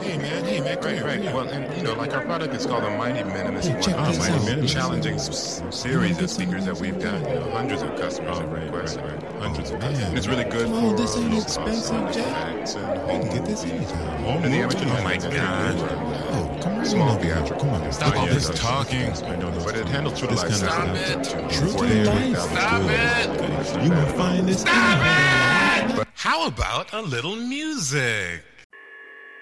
Hey man, come here. Right. Well, and like our product is called the Mighty Minimus. Hey, check this out. Mighty challenging series of speakers that we've got. Hundreds of customers have requested. Hundreds of customers. And it's really good for this ain't expensive, Jack. acts and I can get this anytime. and the amateur. Oh my God. Oh, come on. Small theatrical. Come on. Stop all this talking. I know, but it handles true to life. Stop it. True to life. Stop it. You will find this. How about a little music?